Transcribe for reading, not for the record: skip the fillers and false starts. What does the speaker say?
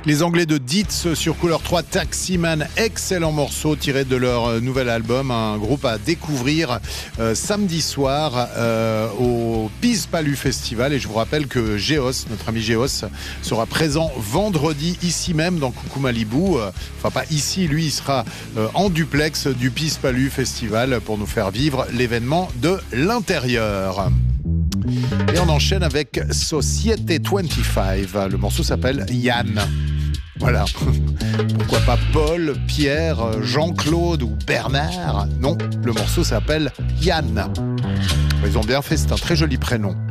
Les Anglais de Dietz sur Couleur 3, Taximan, excellent morceau tiré de leur nouvel album, un groupe à découvrir samedi soir au Piz-Palu Festival. Et je vous rappelle que Géos, notre ami Géos, sera présent vendredi ici même dans Coucou Malibu. Enfin pas ici, lui il sera en duplex du Piz-Palu Festival pour nous faire vivre l'événement de l'intérieur. Et on enchaîne avec Société 25. Le morceau s'appelle Yann. Voilà. Pourquoi pas Paul, Pierre, Jean-Claude ou Bernard? Non, le morceau s'appelle Yann. Ils ont bien fait, c'est un très joli prénom.